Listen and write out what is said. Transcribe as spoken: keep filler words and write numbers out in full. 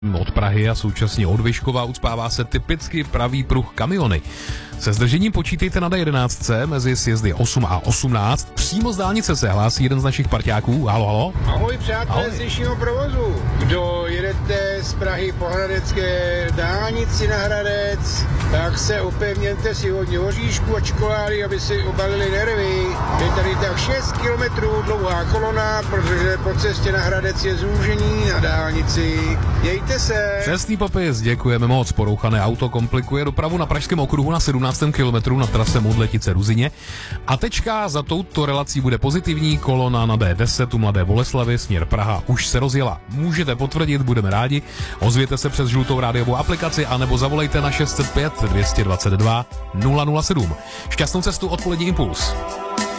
Od Prahy a současně od Vyškova ucpává se typicky pravý pruh kamiony. Se zdržením počítejte na D jedenáct mezi sjezdy osm a osmnáct. Přímo z dálnice se hlásí jeden z našich parťáků. Halo, halo. Ahoj přátelé z dnešního provozu. Kdo jedete z Prahy po hradecké dálnici na Hradec, tak se upevněte si hodně oříšku a čokolády, aby si obalili nervy. Je tady tak šest kilometrů dlouhá kolona, protože po cestě na Hradec je zúžení na dálnici. Jejte se. Přesný popis, děkujeme moc. Porouchané auto komplikuje dopravu na pražském okruhu na sedmnáctém kilometru na trase Modletice Ruzyně. A tečka za touto relací bude pozitivní. Kolona na D deset u Mladé Boleslavi směr Praha už se rozjela. Můžete potvrdit, budeme rádi. Ozvěte se přes žlutou rádiovou aplikaci anebo zavolejte na šest set pět, dvě stě dvacet dva, nula nula sedm. Šťastnou cestu, odpolední Impuls.